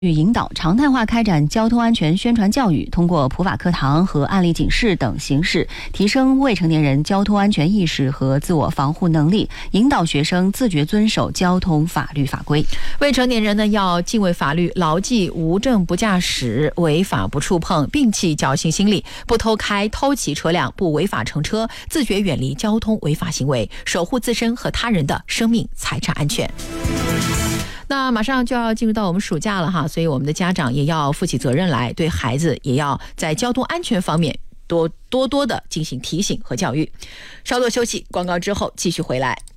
引导常态化开展交通安全宣传教育，通过普法课堂和案例警示等形式，提升未成年人交通安全意识和自我防护能力，引导学生自觉遵守交通法律法规。 未成年人呢，要敬畏法律，牢记无证不驾驶，违法不触碰，摒弃侥幸心理，不偷开偷骑车辆，不违法乘车，自觉远离交通违法行为，守护自身和他人的生命财产安全。那马上就要进入到我们暑假了哈，所以我们的家长也要负起责任来，对孩子也要在交通安全方面多的进行提醒和教育。稍作休息，广告之后继续回来。